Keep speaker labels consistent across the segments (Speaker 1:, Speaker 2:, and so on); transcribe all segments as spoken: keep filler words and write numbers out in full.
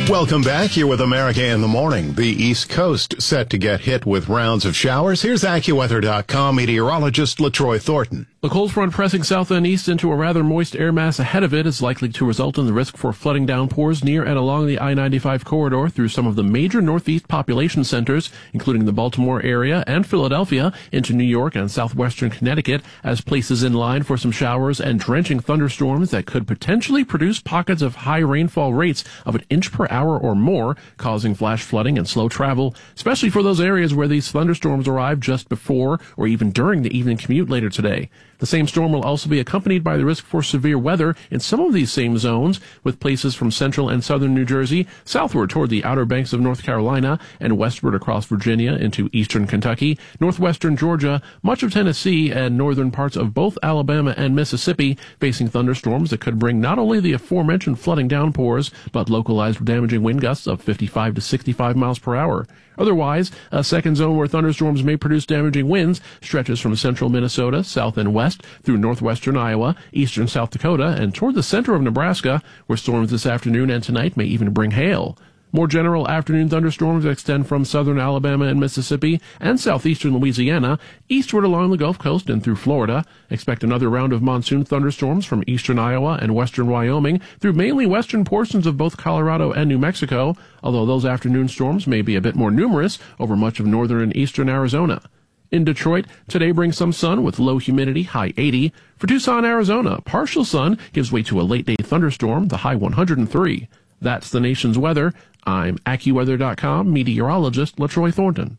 Speaker 1: Welcome back. Here with America in the Morning. The East Coast set to get hit with rounds of showers. Here's AccuWeather dot com meteorologist LaTroy Thornton.
Speaker 2: The cold front pressing south and east into a rather moist air mass ahead of it is likely to result in the risk for flooding downpours near and along the I ninety-five corridor through some of the major northeast population centers, including the Baltimore area and Philadelphia, into New York and southwestern Connecticut, as places in line for some showers and drenching thunderstorms that could potentially produce pockets of high rainfall rates of an inch per hour or more, causing flash flooding and slow travel, especially for those areas where these thunderstorms arrive just before or even during the evening commute later today. The same storm will also be accompanied by the risk for severe weather in some of these same zones, with places from central and southern New Jersey, southward toward the Outer Banks of North Carolina, and westward across Virginia into eastern Kentucky, northwestern Georgia, much of Tennessee, and northern parts of both Alabama and Mississippi, facing thunderstorms that could bring not only the aforementioned flooding downpours, but localized damaging wind gusts of fifty-five to sixty-five miles per hour. Otherwise, a second zone where thunderstorms may produce damaging winds stretches from central Minnesota, south and west, through northwestern Iowa, eastern South Dakota, and toward the center of Nebraska, where storms this afternoon and tonight may even bring hail. More general afternoon thunderstorms extend from southern Alabama and Mississippi and southeastern Louisiana, eastward along the Gulf Coast and through Florida. Expect another round of monsoon thunderstorms from eastern Iowa and western Wyoming through mainly western portions of both Colorado and New Mexico, although those afternoon storms may be a bit more numerous over much of northern and eastern Arizona. In Detroit, today brings some sun with low humidity, high eighty. For Tucson, Arizona, partial sun gives way to a late-day thunderstorm, the high one hundred three. That's the nation's weather. I'm AccuWeather dot com meteorologist LaTroy Thornton.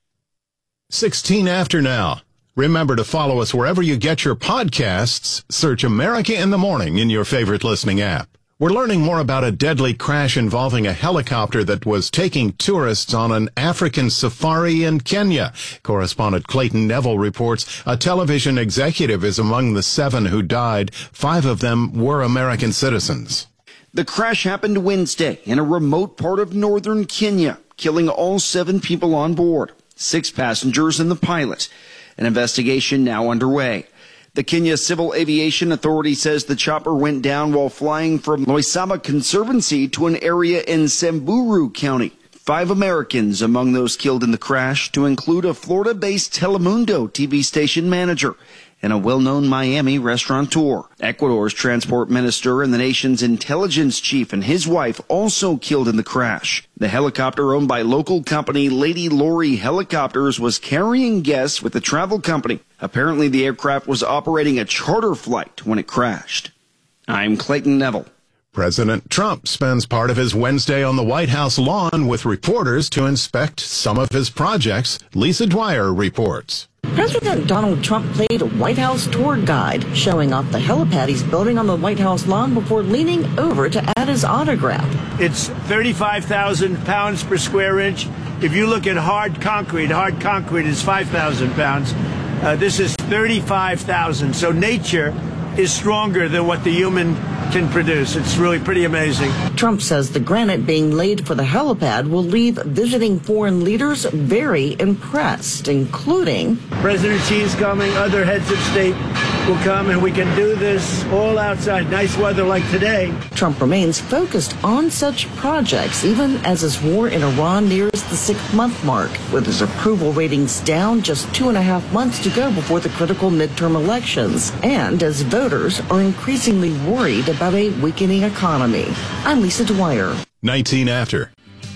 Speaker 1: sixteen after now. Remember to follow us wherever you get your podcasts. Search America in the Morning in your favorite listening app. We're learning more about a deadly crash involving a helicopter that was taking tourists on an African safari in Kenya. Correspondent Clayton Neville reports a television executive is among the seven who died. Five of them were American citizens.
Speaker 3: The crash happened Wednesday in a remote part of northern Kenya, killing all seven people on board, six passengers and the pilot. An investigation now underway. The Kenya Civil Aviation Authority says the chopper went down while flying from Loisaba Conservancy to an area in Samburu County. Five Americans among those killed in the crash, to include a Florida-based Telemundo T V station manager and a well-known Miami restaurateur. Ecuador's transport minister and the nation's intelligence chief and his wife also killed in the crash. The helicopter, owned by local company Lady Lori Helicopters, was carrying guests with the travel company. Apparently, the aircraft was operating a charter flight when it crashed. I'm Clayton Neville.
Speaker 1: President Trump spends part of his Wednesday on the White House lawn with reporters to inspect some of his projects. Lisa Dwyer reports.
Speaker 4: President Donald Trump played a White House tour guide, showing off the helipad he's building on the White House lawn before leaning over to add his autograph.
Speaker 5: It's thirty-five thousand pounds per square inch. If you look at hard concrete, hard concrete is five thousand pounds. Uh, this is thirty-five thousand. So nature is stronger than what the human can produce. It's really pretty amazing.
Speaker 4: Trump says the granite being laid for the helipad will leave visiting foreign leaders very impressed, including
Speaker 5: President Xi's coming, other heads of state will come, and we can do this all outside. Nice weather like today.
Speaker 4: Trump remains focused on such projects, even as his war in Iran nears the six-month mark, with his approval ratings down just two and a half months to go before the critical midterm elections, and as voters are increasingly worried about a weakening economy. I'm Lisa Dwyer.
Speaker 1: nineteen after.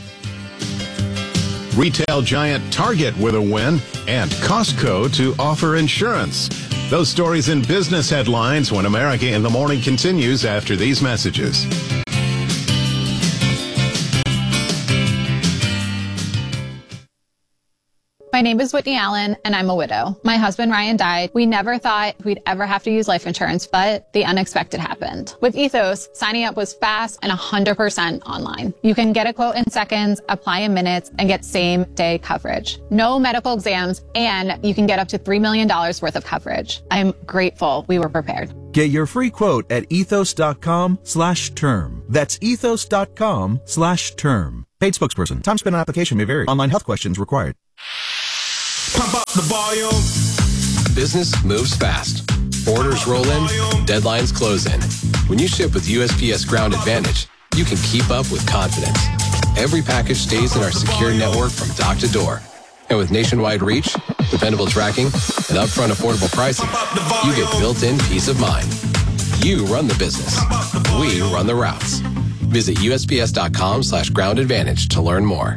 Speaker 1: Retail giant Target with a win, and Costco to offer insurance. Those stories in business headlines when America in the Morning continues after these messages.
Speaker 6: My name is Whitney Allen, and I'm a widow. My husband, Ryan, died. We never thought we'd ever have to use life insurance, but the unexpected happened. With Ethos, signing up was fast and one hundred percent online. You can get a quote in seconds, apply in minutes, and get same-day coverage. No medical exams, and you can get up to three million dollars worth of coverage. I'm grateful we were prepared.
Speaker 7: Get your free quote at ethos.com slash term. That's ethos.com slash term. Paid spokesperson. Time spent on application may vary. Online health questions required.
Speaker 8: Pump up the volume. Business moves fast. Orders roll in, deadlines close in. When you ship with U S P S Ground Advantage, you can keep up with confidence. Every package stays in our secure network from dock to door. And with nationwide reach, dependable tracking, and upfront affordable pricing, you get built-in peace of mind. You run the business. We run the routes. Visit U S P S dot com slash ground advantage to learn more.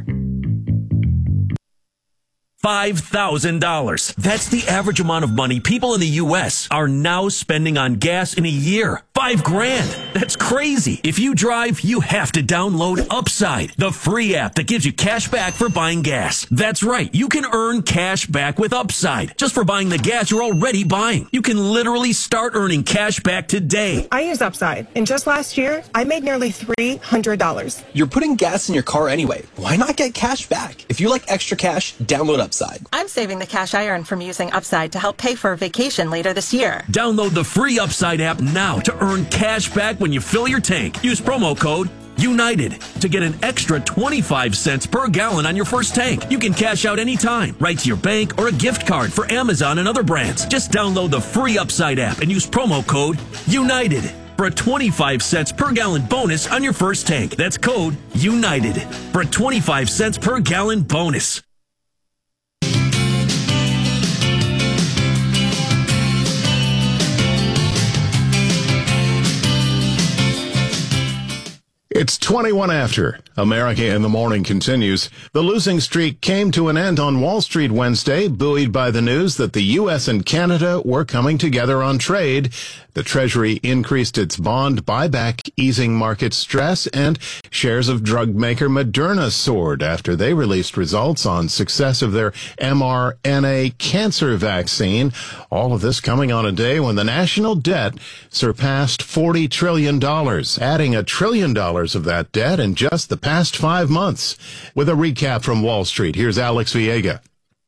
Speaker 9: five thousand dollars. That's the average amount of money people in the U S are now spending on gas in a year. Five grand. That's crazy. If you drive, you have to download Upside, the free app that gives you cash back for buying gas. That's right. You can earn cash back with Upside just for buying the gas you're already buying. You can literally start earning cash back today.
Speaker 10: I use Upside, and just last year, I made nearly three hundred dollars.
Speaker 11: You're putting gas in your car anyway. Why not get cash back? If you like extra cash, download Upside.
Speaker 10: I'm saving the cash I earn from using Upside to help pay for a vacation later this year.
Speaker 9: Download the free Upside app now to earn cash back when you fill your tank. Use promo code United to get an extra twenty-five cents per gallon on your first tank. You can cash out anytime, right to your bank or a gift card for Amazon and other brands. Just download the free Upside app and use promo code United for a twenty-five cents per gallon bonus on your first tank. That's code United for a twenty-five cents per gallon bonus.
Speaker 1: It's twenty-one after. America in the Morning continues. The losing streak came to an end on Wall Street Wednesday, buoyed by the news that the U S and Canada were coming together on trade. The Treasury increased its bond buyback, easing market stress, and shares of drug maker Moderna soared after they released results on success of their mRNA cancer vaccine. All of this coming on a day when the national debt surpassed forty trillion dollars, adding a trillion dollars of that debt in just the past five months. With a recap from Wall Street, here's Alex Viega.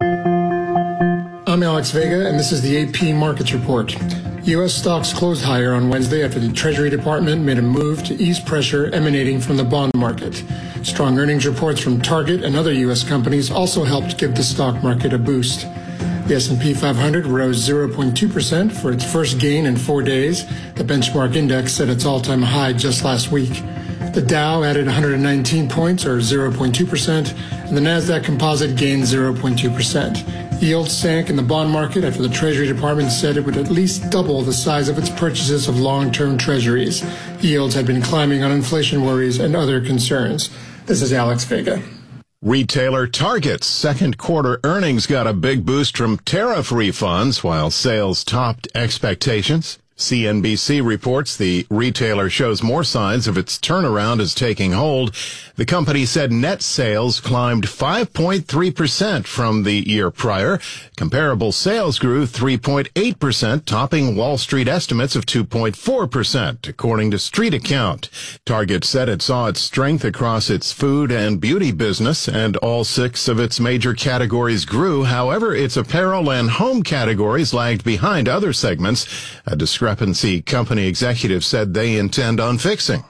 Speaker 12: I'm Alex Vega, and this is the A P Markets Report. U S stocks closed higher on Wednesday after the Treasury Department made a move to ease pressure emanating from the bond market. Strong earnings reports from Target and other U S companies also helped give the stock market a boost. The S and P five hundred rose zero point two percent for its first gain in four days. The benchmark index set its all-time high just last week. The Dow added one hundred nineteen points, or zero point two percent, and the Nasdaq Composite gained zero point two percent. Yields sank in the bond market after the Treasury Department said it would at least double the size of its purchases of long-term treasuries. Yields had been climbing on inflation worries and other concerns. This is Alex Vega.
Speaker 1: Retailer Target's second quarter earnings got a big boost from tariff refunds while sales topped expectations. C N B C reports the retailer shows more signs of its turnaround is taking hold. The company said net sales climbed five point three percent from the year prior. Comparable sales grew three point eight percent, topping Wall Street estimates of two point four percent, according to Street Account. Target said it saw its strength across its food and beauty business, and all six of its major categories grew. However, its apparel and home categories lagged behind other segments, a discrepancy company executives said they intend on fixing.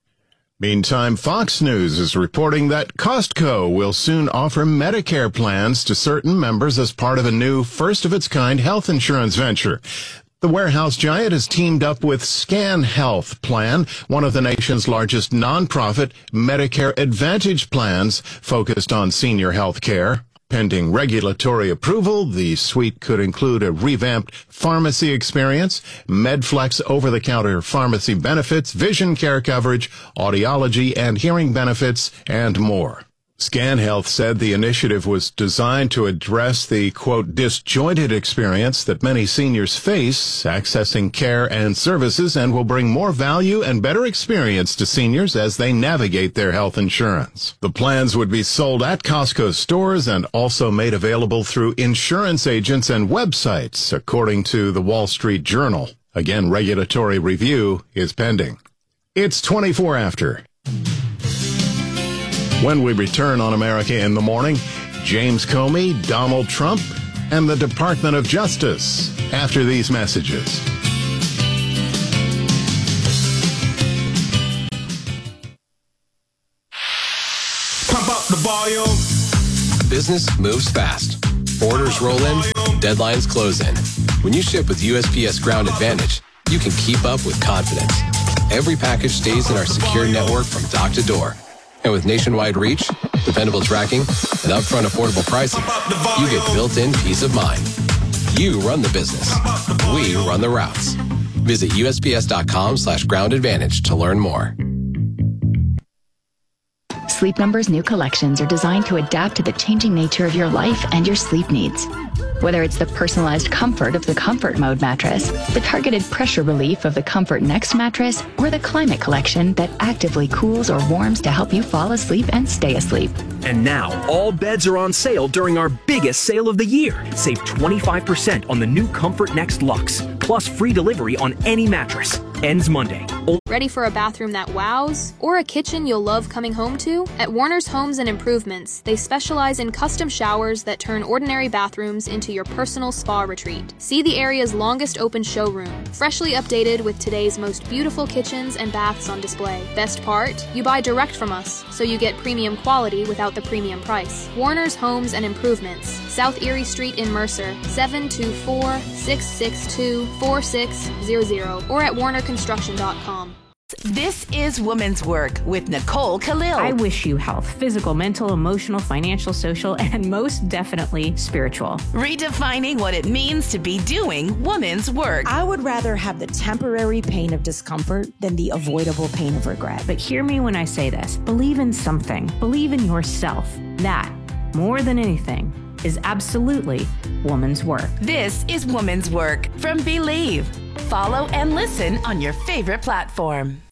Speaker 1: Meantime, Fox News is reporting that Costco will soon offer Medicare plans to certain members as part of a new first-of-its-kind health insurance venture. The warehouse giant has teamed up with Scan Health Plan, one of the nation's largest nonprofit Medicare Advantage plans focused on senior health care. Pending regulatory approval, the suite could include a revamped pharmacy experience, MedFlex over-the-counter pharmacy benefits, vision care coverage, audiology and hearing benefits, and more. Scan Health said the initiative was designed to address the, quote, disjointed experience that many seniors face accessing care and services, and will bring more value and better experience to seniors as they navigate their health insurance. The plans would be sold at Costco stores and also made available through insurance agents and websites, according to the Wall Street Journal. Again, regulatory review is pending. It's twenty-four after. When we return on America in the Morning, James Comey, Donald Trump, and the Department of Justice after these messages.
Speaker 8: Pump up the volume. Business moves fast. Orders roll in, deadlines close in. When you ship with U S P S Ground Advantage, you can keep up with confidence. every package stays in our secure network from dock to door. And with nationwide reach, dependable tracking, and upfront affordable pricing, you get built-in peace of mind. You run the business. We run the routes. Visit U S P S dot com slash ground advantage to learn more.
Speaker 13: Sleep Number's new collections are designed to adapt to the changing nature of your life and your sleep needs. Whether it's the personalized comfort of the Comfort Mode mattress, the targeted pressure relief of the Comfort Next mattress, or the Climate Collection that actively cools or warms to help you fall asleep and stay asleep.
Speaker 14: And now, all beds are on sale during our biggest sale of the year. Save twenty-five percent on the new Comfort Next Luxe, plus free delivery on any mattress. Ends Monday.
Speaker 15: Ready for a bathroom that wows? Or a kitchen you'll love coming home to? At Warner's Homes and Improvements, they specialize in custom showers that turn ordinary bathrooms into your personal spa retreat. See the area's longest open showroom, freshly updated with today's most beautiful kitchens and baths on display. Best part? You buy direct from us, so you get premium quality without the premium price. Warner's Homes and Improvements, South Erie Street in Mercer, seven two four, six six two, four six zero zero, or at warner construction dot com.
Speaker 16: This is Woman's Work with Nicole Khalil.
Speaker 17: I wish you health, physical, mental, emotional, financial, social, and most definitely spiritual.
Speaker 16: Redefining what it means to be doing woman's work.
Speaker 18: I would rather have the temporary pain of discomfort than the avoidable pain of regret.
Speaker 17: But hear me when I say this. Believe in something. Believe in yourself. That, more than anything, is absolutely woman's work.
Speaker 16: This is Woman's Work from Believe. Follow and listen on your favorite platform.